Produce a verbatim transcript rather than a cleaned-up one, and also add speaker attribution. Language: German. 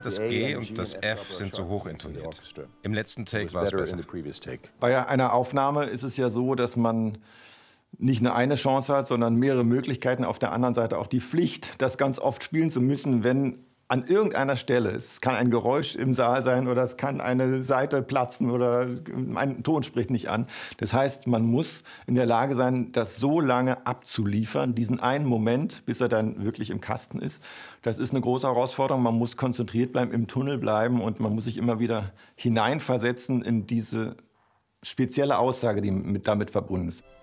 Speaker 1: Das G und das F sind zu hoch intoniert. Im letzten Take war es besser.
Speaker 2: Bei einer Aufnahme ist es ja so, dass man nicht nur eine Chance hat, sondern mehrere Möglichkeiten. Auf der anderen Seite auch die Pflicht, das ganz oft spielen zu müssen, wenn an irgendeiner Stelle, es kann ein Geräusch im Saal sein oder es kann eine Seite platzen oder ein Ton spricht nicht an. Das heißt, man muss in der Lage sein, das so lange abzuliefern, diesen einen Moment, bis er dann wirklich im Kasten ist. Das ist eine große Herausforderung. Man muss konzentriert bleiben, im Tunnel bleiben und man muss sich immer wieder hineinversetzen in diese spezielle Aussage, die mit, damit verbunden ist.